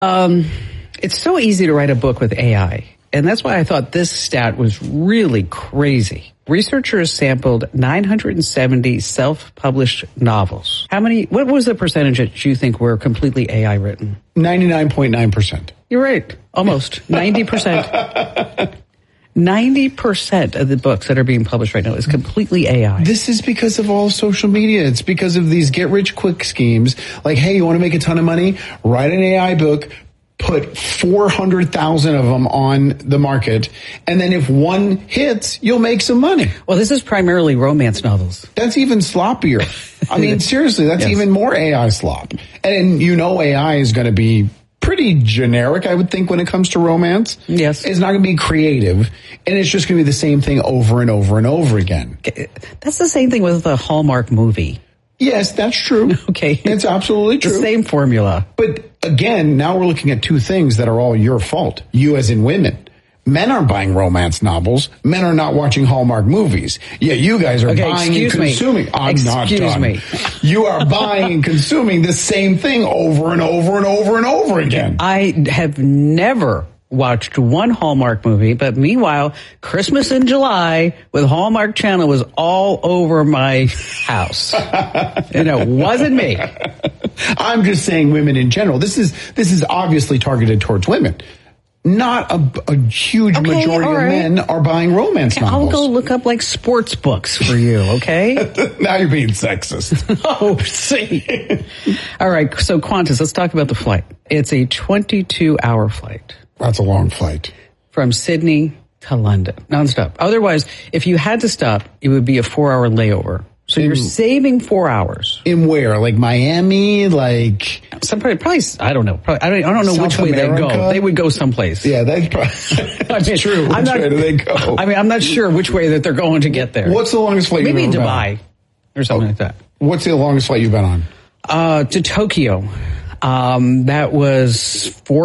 It's so easy to write a book with AI. And that's why I thought this stat was really crazy. Researchers sampled 970 self-published novels. What was the percentage that you think were completely AI written? 99.9%. You're right. Almost. 90%. 90% of the books that are being published right now is completely AI. This is because of all social media. It's because of these get-rich-quick schemes. Like, hey, you want to make a ton of money? Write an AI book, put 400,000 of them on the market, and then if one hits, you'll make some money. Well, this is primarily romance novels. That's even sloppier. I mean, seriously, that's even more AI slop. And AI is going to be pretty generic, I would think, when it comes to romance. Yes. It's not going to be creative, and it's just going to be the same thing over and over and over again. That's the same thing with the Hallmark movie. Yes, that's true. Okay. It's absolutely true. The same formula. But again, now we're looking at two things that are all your fault. You as in women. Men aren't buying romance novels. Men are not watching Hallmark movies. Yeah, you guys are buying and consuming. Excuse me. You are buying and consuming the same thing over and over and over and over again. I have never watched one Hallmark movie, but meanwhile, Christmas in July with Hallmark Channel was all over my house. It wasn't me. I'm just saying women in general. This is obviously targeted towards women. Not a huge majority of men are buying romance novels. I'll go look up sports books for you, okay? Now you're being sexist. Oh, see. All right, so Qantas, let's talk about the flight. It's a 22-hour flight. That's a long flight. From Sydney to London, nonstop. Otherwise, if you had to stop, it would be a 4-hour layover. So you're saving 4 hours. In where? Like Miami? Like probably I don't know. I don't know South which way America? they go. They would go someplace. Yeah, that's true. Which way do they go? I'm not sure which way that they're going to get there. What's the longest flight you've been on? Maybe Dubai or something like that. What's the longest flight you've been on? To Tokyo. That was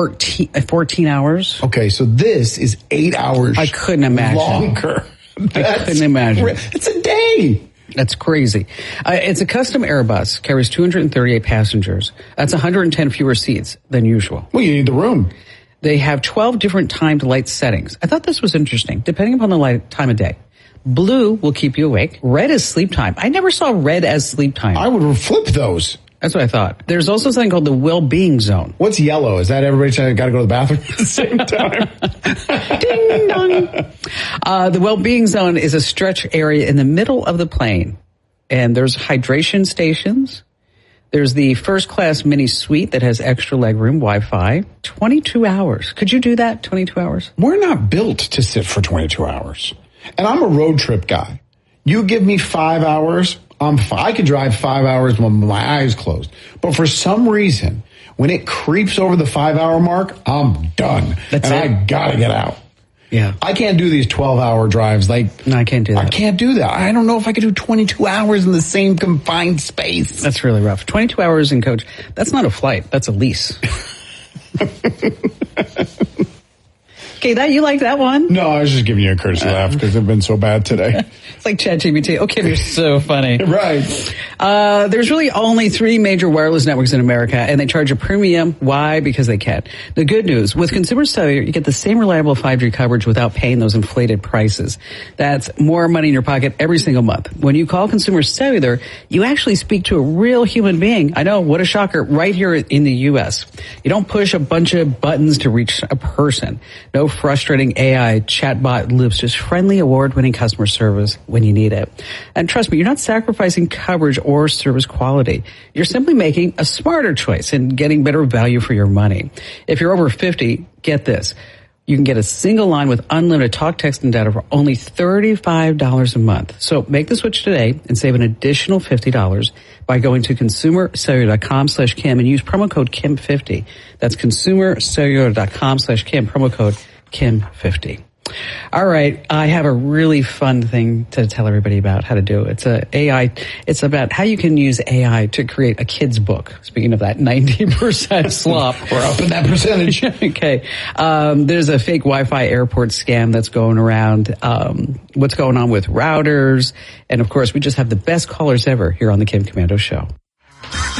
14 hours. Okay, so this is 8 hours. I couldn't imagine. Longer. I couldn't imagine. It's a day. That's crazy. It's a custom Airbus, carries 238 passengers. That's 110 fewer seats than usual. Well, you need the room. They have 12 different timed light settings. I thought this was interesting, depending upon the time of day. Blue will keep you awake. Red is sleep time. I never saw red as sleep time. I would flip those. That's what I thought. There's also something called the well-being zone. What's yellow? Is that everybody got to go to the bathroom at the same time? Ding dong. The well-being zone is a stretch area in the middle of the plane. And there's hydration stations. There's the first-class mini suite that has extra legroom, Wi-Fi. 22 hours. Could you do that, 22 hours? We're not built to sit for 22 hours. And I'm a road trip guy. You give me 5 hours, I could drive 5 hours with my eyes closed. But for some reason, when it creeps over the 5-hour mark, I'm done. I gotta get out. Yeah. I can't do these 12-hour drives. No, I can't do that. I can't do that. I don't know if I could do 22 hours in the same confined space. That's really rough. 22 hours in coach. That's not a flight. That's a lease. Okay, you like that one? No, I was just giving you a courtesy laugh because I've been so bad today. It's like ChatGPT. Okay, you're so funny. Right. There's really only 3 major wireless networks in America, and they charge a premium. Why? Because they can. The good news, with Consumer Cellular, you get the same reliable 5G coverage without paying those inflated prices. That's more money in your pocket every single month. When you call Consumer Cellular, you actually speak to a real human being. I know, what a shocker, right here in the U.S. You don't push a bunch of buttons to reach a person. No frustrating AI chatbot loops, just friendly award-winning customer service when you need it. And trust me, you're not sacrificing coverage or service quality. You're simply making a smarter choice and getting better value for your money. If you're over 50, get this. You can get a single line with unlimited talk, text, and data for only $35 a month. So make the switch today and save an additional $50 by going to consumercellular.com/Kim and use promo code Kim50. That's consumercellular.com/Kim, promo code Kim50. All right. I have a really fun thing to tell everybody about how to do. It's It's about how you can use AI to create a kid's book. Speaking of that 90% slop. We're up in that percentage. Okay. There's a fake Wi-Fi airport scam that's going around. What's going on with routers. And of course, we just have the best callers ever here on the Kim Komando Show.